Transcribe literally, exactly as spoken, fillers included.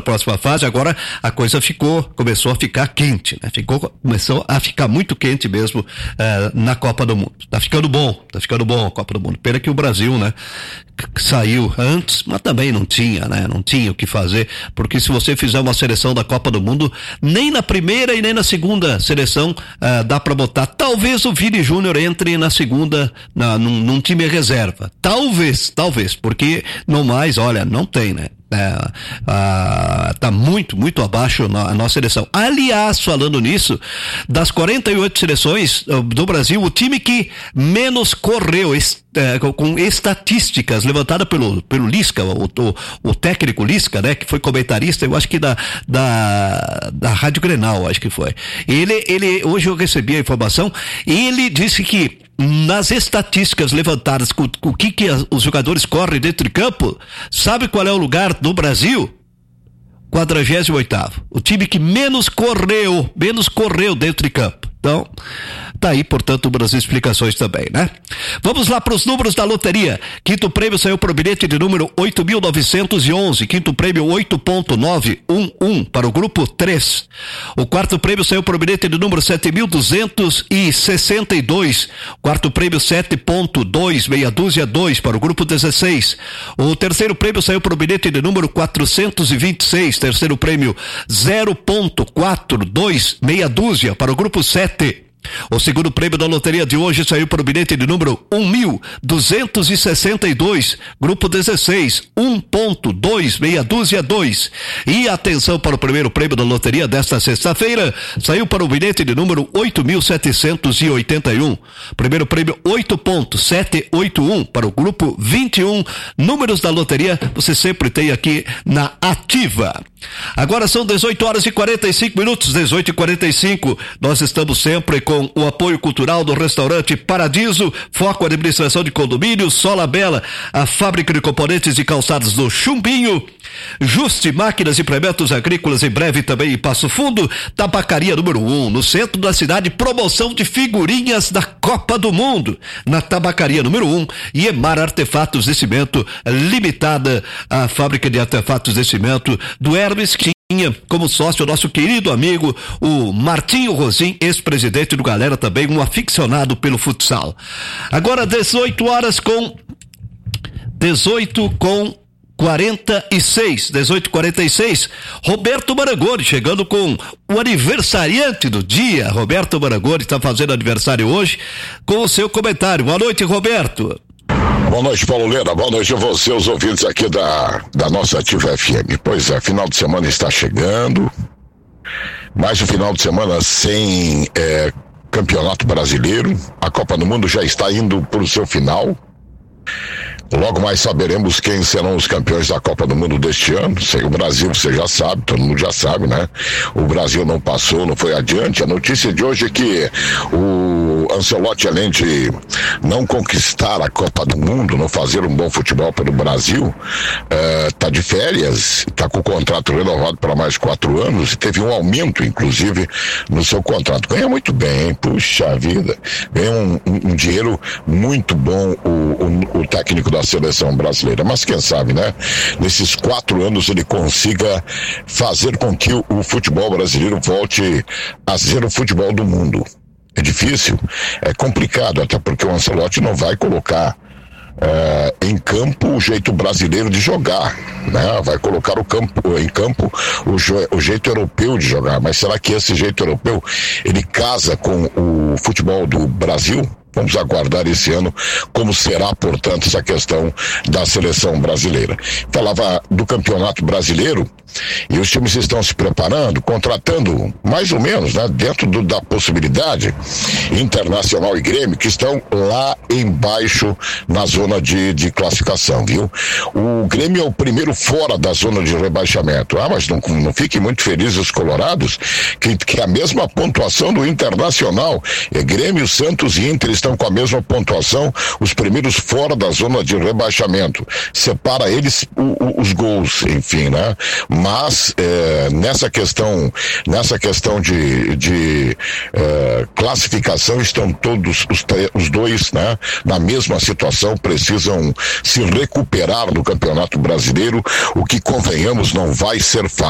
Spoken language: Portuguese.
próxima fase. Agora a coisa ficou, começou a ficar quente, né? Ficou, começou a ficar muito quente mesmo uh, na Copa do Mundo. Tá ficando bom, tá ficando bom a Copa do Mundo. Pena que o Brasil, né, saiu antes, mas também não tinha, né? Não tinha o que fazer, porque se você fizer uma seleção da Copa do Mundo, nem na primeira e nem na segunda seleção uh, dá pra botar. Talvez o Vini Júnior entre na segunda, na, num, num time reserva. Talvez, talvez, porque no mais, olha, não tem, né? É, ah, tá muito, muito abaixo na, a nossa seleção. Aliás, falando nisso, das quarenta e oito seleções do Brasil, o time que menos correu, est, é, com estatísticas levantadas pelo, pelo Lisca, o, o, o técnico Lisca, né, que foi comentarista, eu acho que da, da, da Rádio Grenal, acho que foi. Ele, ele, hoje eu recebi a informação, ele disse que nas estatísticas levantadas, com o que, que os jogadores correm dentro de campo, sabe qual é o lugar do Brasil? quadragésimo oitavo. O time que menos correu, menos correu dentro de campo. Então, tá aí, portanto, o Brasil explicações também, né? Vamos lá para os números da loteria. Quinto prêmio saiu para o bilhete de número oito mil novecentos e onze. Quinto prêmio oito ponto novecentos e onze para o grupo três. O quarto prêmio saiu para o bilhete de número sete mil duzentos e sessenta e dois. Quarto prêmio sete ponto duzentos e meia dúzia dois para o grupo dezesseis. O terceiro prêmio saiu para o bilhete de número quatrocentos e vinte e seis. Terceiro prêmio zero ponto quatrocentos e vinte meia dúzia para o grupo sete. O segundo prêmio da loteria de hoje saiu para o bilhete de número um mil duzentos e sessenta e dois, grupo dezesseis, um ponto duzentos e meia dúzia dois. E atenção para o primeiro prêmio da loteria desta sexta-feira, saiu para o bilhete de número oito mil setecentos e oitenta e um. Primeiro prêmio oito ponto setecentos e oitenta e um para o grupo vinte e um. Números da loteria você sempre tem aqui na Ativa. Agora são dezoito horas e quarenta e cinco minutos, dezoito e quarenta e cinco. Nós estamos sempre com o apoio cultural do restaurante Paradiso, Foco Administração de Condomínios, Sola Bela, a fábrica de componentes e calçados do Chumbinho, Juste Máquinas e Implementos Agrícolas, em breve também em Passo Fundo, Tabacaria número um, no centro da cidade, promoção de figurinhas da Copa do Mundo, na Tabacaria número um, e Emar Artefatos de Cimento Limitada, a fábrica de artefatos de cimento do Hermes, que tinha como sócio o nosso querido amigo, o Martinho Rosim, ex-presidente do Galera, também um aficionado pelo futsal. Agora dezoito horas com dezoito com quarenta e seis, dezoito e quarenta e seis. Roberto Marangoni chegando com o aniversariante do dia. Roberto Marangoni está fazendo aniversário hoje, com o seu comentário. Boa noite, Roberto. Boa noite, Paulo Lena. Boa noite a você, os ouvintes aqui da, da nossa Ativa F M. Pois é, final de semana está chegando. Mais um final de semana sem é, campeonato brasileiro. A Copa do Mundo já está indo para o seu final. Logo mais saberemos quem serão os campeões da Copa do Mundo deste ano. O Brasil, você já sabe, todo mundo já sabe, né? O Brasil não passou, não foi adiante. A notícia de hoje é que o Ancelotti, além de não conquistar a Copa do Mundo, não fazer um bom futebol pelo Brasil, está uh, de férias, está com o contrato renovado para mais quatro anos e teve um aumento, inclusive, no seu contrato. Ganha muito bem, hein? Puxa vida. Ganha um, um, um dinheiro muito bom o, o, o técnico da seleção brasileira, mas quem sabe, né? Nesses quatro anos ele consiga fazer com que o, o futebol brasileiro volte a ser o futebol do mundo. É difícil, é complicado, até porque o Ancelotti não vai colocar uh, em campo o jeito brasileiro de jogar, né? Vai colocar o campo, em campo o, jo, o jeito europeu de jogar, mas será que esse jeito europeu ele casa com o futebol do Brasil? Vamos aguardar esse ano como será, portanto, essa questão da seleção brasileira. Falava do campeonato brasileiro e os times estão se preparando, contratando mais ou menos, né, dentro do, da possibilidade, Internacional e Grêmio, que estão lá embaixo na zona de, de classificação, viu? O Grêmio é o primeiro fora da zona de rebaixamento. Ah, mas não, não fiquem muito felizes os colorados, que, que a mesma pontuação do Internacional, é Grêmio, Santos e Inter estão com a mesma pontuação, os primeiros fora da zona de rebaixamento. Separa eles o, o, os gols, enfim, né? Mas é, nessa questão, nessa questão de, de é, classificação estão todos os, os dois, né, na mesma situação, precisam se recuperar no Campeonato Brasileiro, o que, convenhamos, não vai ser fácil.